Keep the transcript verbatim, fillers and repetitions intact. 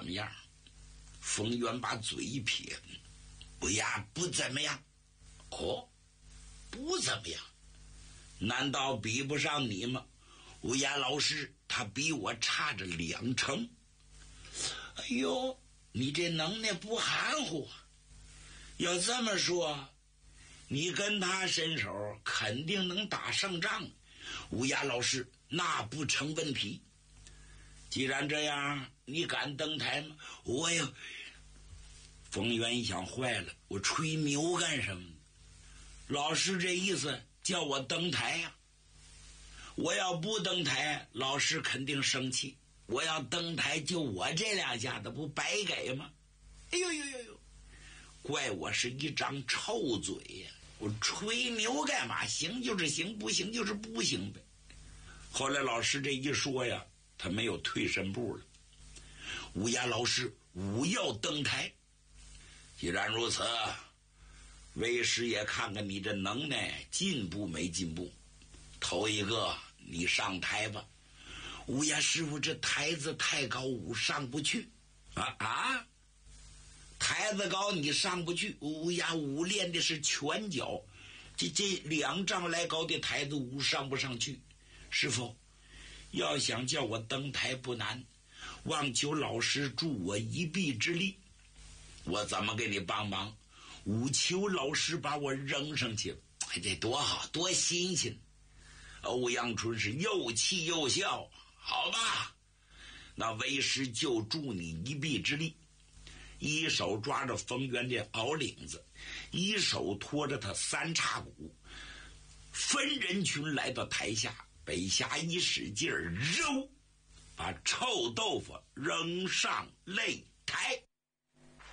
么样？冯渊把嘴一撇，乌鸦不怎么样。哦，不怎么样？难道比不上你吗？乌鸦老师他比我差着两成。哎呦，你这能耐不含糊啊！要这么说，你跟他伸手肯定能打胜仗。乌鸦老师，那不成问题。既然这样，你敢登台吗？我呀，冯渊一想，坏了，我吹牛干什么呢？老师这意思叫我登台呀、啊，我要不登台，老师肯定生气。我要登台，就我这两下子不白给吗？哎呦呦呦呦！怪我是一张臭嘴呀！我吹牛干嘛？行就是行，不行就是不行呗。后来老师这一说呀，他没有退身步了。乌鸦老师吾要登台。既然如此，为师也看看你这能耐进步没进步。头一个你上台吧。乌鸦师傅，这台子太高，我上不去。啊啊！台子高你上不去。乌鸦舞练的是拳脚，这这两丈来高的台子我上不上去。师傅，要想叫我登台不难，望求老师助我一臂之力。我怎么给你帮忙？我求老师把我扔上去，这多好，多新鲜。欧阳春是又气又笑。好吧，那为师就助你一臂之力。一手抓着冯渊的袄领子，一手托着他三叉骨，分人群来到台下。北霞一使劲儿，揉，把臭豆腐扔上擂